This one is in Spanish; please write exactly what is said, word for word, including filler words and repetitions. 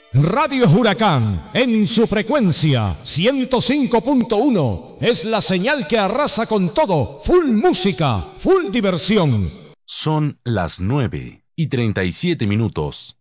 Radio Huracán, en su frecuencia ciento cinco punto uno, es la señal que arrasa con todo. Full música, full diversión. Son las nueve y treinta y siete minutos.